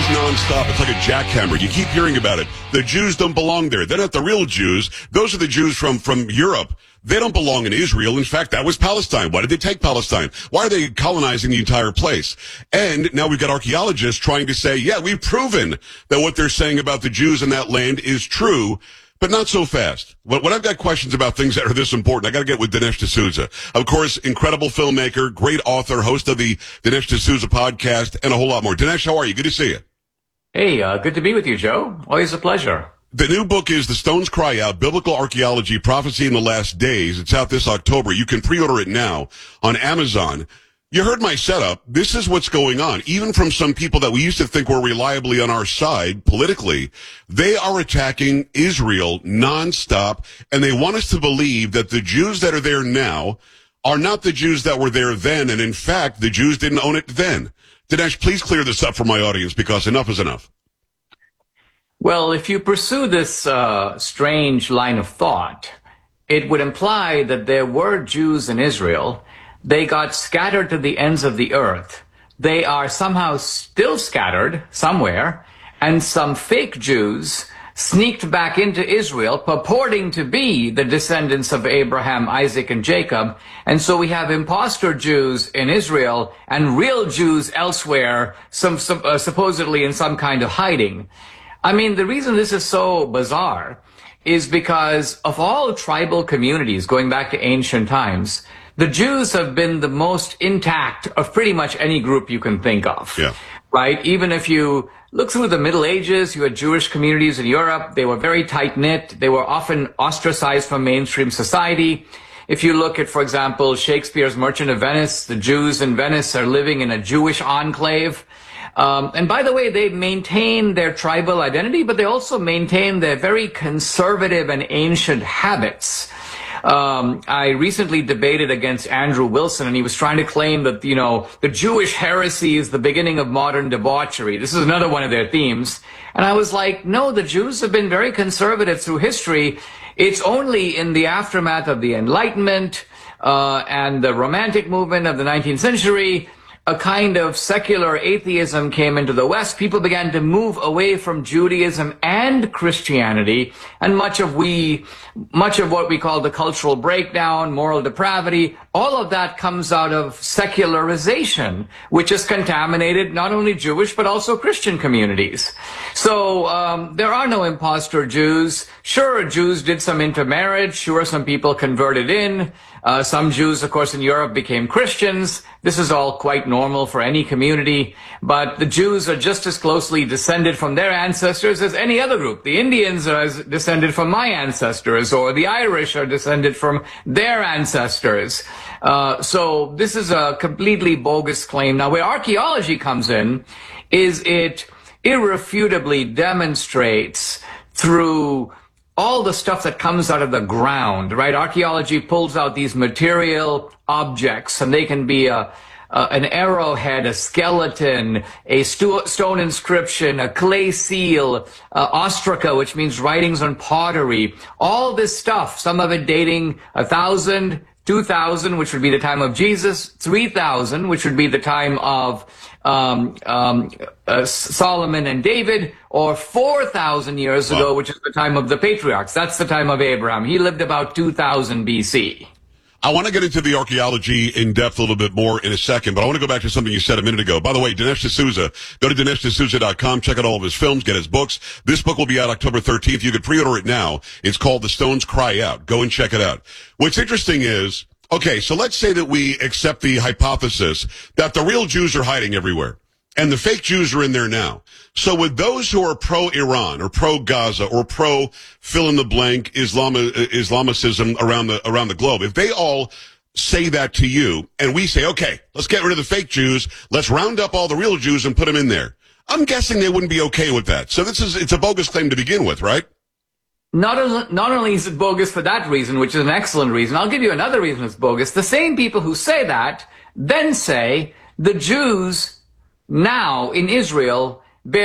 nonstop. It's like a jackhammer. You keep hearing about it. The Jews don't belong there. They're not the real Jews. Those are the Jews from Europe. They don't belong in Israel. In fact, that was Palestine. Why did they take Palestine? Why are they colonizing the entire place? And now we've got archaeologists trying to say, yeah, we've proven that what they're saying about the Jews in that land is true. But not so fast. When I've got questions about things that are this important, I got to get with Dinesh D'Souza. Of course, incredible filmmaker, great author, host of the Dinesh D'Souza podcast, and a whole lot more. Dinesh, how are you? Good to see you. Hey, good to be with you, Joe. Always a pleasure. The new book is The Stones Cry Out, Biblical Archaeology, Prophecy in the Last Days. It's out this October. You can pre-order it now on Amazon. You heard my setup. This is what's going on. Even from some people that we used to think were reliably on our side politically, they are attacking Israel nonstop, and they want us to believe that the Jews that are there now are not the Jews that were there then, and in fact, the Jews didn't own it then. Dinesh, please clear this up for my audience, because enough is enough. Well, if you pursue this strange line of thought, it would imply that there were Jews in Israel. They got scattered to the ends of the earth. They are somehow still scattered somewhere, and some fake Jews sneaked back into Israel, purporting to be the descendants of Abraham, Isaac, and Jacob. And so we have imposter Jews in Israel and real Jews elsewhere, supposedly in some kind of hiding. I mean, the reason this is so bizarre is because of all tribal communities going back to ancient times, the Jews have been the most intact of pretty much any group you can think of. Yeah. Right? Even if you look through the Middle Ages, you had Jewish communities in Europe. They were very tight-knit. They were often ostracized from mainstream society. If you look at, for example, Shakespeare's Merchant of Venice, the Jews in Venice are living in a Jewish enclave. And by the way, they maintain their tribal identity, but they also maintain their very conservative and ancient habits. I recently debated against Andrew Wilson, and he was trying to claim that, the Jewish heresy is the beginning of modern debauchery. This is another one of their themes. And I was like, no, the Jews have been very conservative through history. It's only in the aftermath of the Enlightenment, and the Romantic movement of the 19th century, a kind of secular atheism came into the West. People began to move away from Judaism and Christianity, and much of what we call the cultural breakdown, moral depravity, all of that comes out of secularization, which has contaminated not only Jewish but also Christian communities. So there are no impostor Jews. Sure, Jews did some intermarriage. Sure, some people converted in. Some Jews, of course, in Europe became Christians. This is all quite normal for any community. But the Jews are just as closely descended from their ancestors as any other group. The Indians are descended from my ancestors, or the Irish are descended from their ancestors. So this is a completely bogus claim. Now, where archaeology comes in is it irrefutably demonstrates through all the stuff that comes out of the ground, right? Archaeology pulls out these material objects, and they can be an arrowhead, a skeleton, a stone inscription, a clay seal, ostraca, which means writings on pottery. All this stuff, some of it dating 1,000, 2,000, which would be the time of Jesus, 3,000, which would be the time of Solomon and David, or 4,000 years ago, which is the time of the patriarchs. That's the time of Abraham. He lived about 2000 BC. I want to get into the archaeology in depth a little bit more in a second, but I want to go back to something you said a minute ago. By the way, Dinesh D'Souza, go to DineshD'Souza.com, check out all of his films, get his books. This book will be out October 13th. You can pre-order it now. It's called The Stones Cry Out. Go and check it out. What's interesting is, okay, so let's say that we accept the hypothesis that the real Jews are hiding everywhere, and the fake Jews are in there now. So with those who are pro-Iran or pro-Gaza or pro-fill-in-the-blank Islamicism around the globe, if they all say that to you, and we say, okay, let's get rid of the fake Jews, let's round up all the real Jews and put them in there, I'm guessing they wouldn't be okay with that. So it's a bogus claim to begin with, right? Not only is it bogus for that reason, which is an excellent reason, I'll give you another reason it's bogus. The same people who say that then say the Jews now in Israel